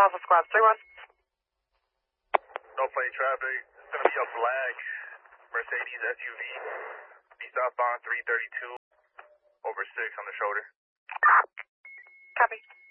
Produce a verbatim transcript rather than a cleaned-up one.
Muscle Squad, three one. No play traffic. It's going to be a black Mercedes S U V. Be southbound three thirty-two over six on the shoulder. Copy.